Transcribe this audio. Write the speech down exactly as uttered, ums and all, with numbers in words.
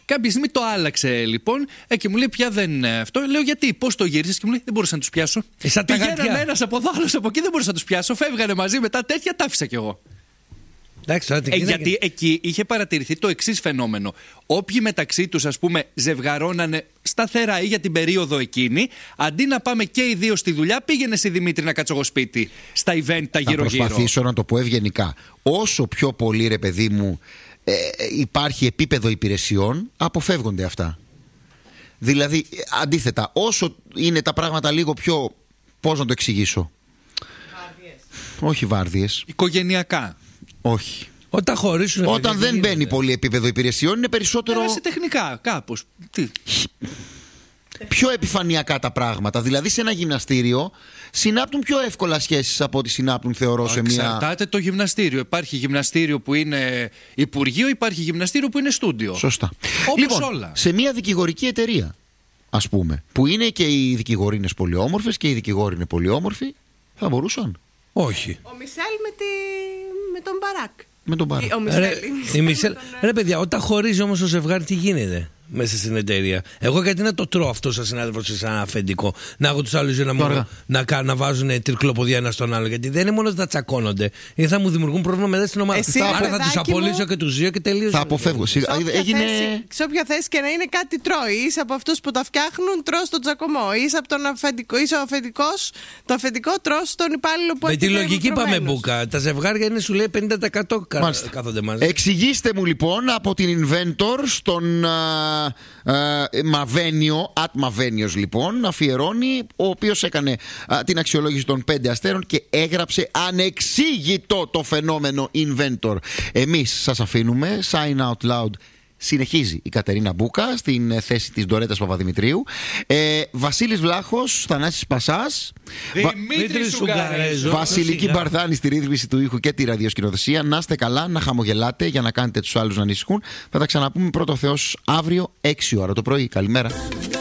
Κάποια στιγμή το άλλαξε λοιπόν ε, και μου λέει πια δεν είναι αυτό. Λέω γιατί, πώς το γύρισες? Και μου λέει δεν μπορούσα να τους πιάσω. Πηγαίνανε ένας από εδώ, άλλος από εκεί, δεν μπορούσα να τους πιάσω. Φεύγανε μαζί μετά τέτοια, τα άφησα κι εγώ. Εντάξει, ε, γιατί εκεί είχε παρατηρηθεί το εξής φαινόμενο. Όποιοι μεταξύ τους, ας πούμε, ζευγαρώνανε σταθερά ή για την περίοδο εκείνη, αντί να πάμε και οι δύο στη δουλειά, πήγαινε στη Δημήτρη να κάτσω εγώ σπίτι, στα event τα γύρω-γύρω. Θα προσπαθήσω να το πω ευγενικά. Όσο πιο πολύ, ρε παιδί μου, ε, υπάρχει επίπεδο υπηρεσιών, αποφεύγονται αυτά. Δηλαδή, αντίθετα, όσο είναι τα πράγματα λίγο πιο. Πώς να το εξηγήσω? Βάρδιες. Όχι βάρδιες. Οικογενειακά. Όχι. Όταν χωρίσουν. Όταν δεν μπαίνει γίνεται. Πολύ επίπεδο υπηρεσιών, είναι περισσότερο. Πέρασε τεχνικά, κάπως. Τι. Πιο επιφανειακά τα πράγματα. Δηλαδή, σε ένα γυμναστήριο συνάπτουν πιο εύκολα σχέσεις από ό,τι συνάπτουν, θεωρώ, σε μια. Εξαρτάται το γυμναστήριο. Υπάρχει γυμναστήριο που είναι υπουργείο, υπάρχει γυμναστήριο που είναι στούντιο. Σωστά. Όπως λοιπόν, όλα. Σε μια δικηγορική εταιρεία, ας πούμε, που είναι και οι δικηγόροι είναι πολύ όμορφες και οι δικηγόροι είναι πολύ όμορφοι, θα μπορούσαν. Όχι. Ο Μισελ με, τη... με τον Μπαράκ. Με τον Μπαράκ. Ο Μισελ. Ρε, η Μισελ... Ρε παιδιά, όταν χωρίζει όμως το ζευγάρι, τι γίνεται μέσα στην εταιρεία? Εγώ γιατί να το τρώω αυτό σαν συνάδελφο σε ένα αφεντικό? Να έχω τους άλλους να, μου, να, να, να βάζουν τρικλοποδία ένα στον άλλο? Γιατί δεν είναι μόνο ότι θα τσακώνονται, ή θα μου δημιουργούν πρόβλημα μετά στην ομάδα. Εσύ, άρα θα τους απολύσω μου... και τους δύο και τελείως. Θα αποφεύγω. Σε όποια, Έγινε... θέση, σε όποια θέση και να είναι κάτι τρώει. Είσαι από αυτούς που τα φτιάχνουν, τρως τον τσακωμό. Είσαι από τον αφεντικό, είσαι ο αφεντικός, το αφεντικό τρως τον υπάλληλο που έχει. Με τη λογική πάμε μπουκα. Τα ζευγάρια είναι, σου λέει, πενήντα τοις εκατό κάθονται μαζί. Εξηγήστε μου λοιπόν από την Inventor στον Μαβένιο, Ατ Μαβένιος λοιπόν, αφιερώνει, ο οποίος έκανε α, την αξιολόγηση των πέντε αστέρων και έγραψε ανεξήγητο το φαινόμενο Inventor. Εμείς σας αφήνουμε. Sign out loud. Συνεχίζει η Κατερίνα Μπούκα στην θέση της Ντορέτας Παπαδημητρίου. ε, Βασίλης Βλάχος, Θανάσης Πασάς, Δημήτρης Σουγκαρέζο, Βασιλική Μπαρδάνη στη ρύθμιση του ήχου και τη ραδιοσκηνοθεσία. Να είστε καλά, να χαμογελάτε για να κάνετε τους άλλους να ανησυχούν. Θα τα ξαναπούμε πρώτο Θεός αύριο έξι ώρα το πρωί. Καλημέρα.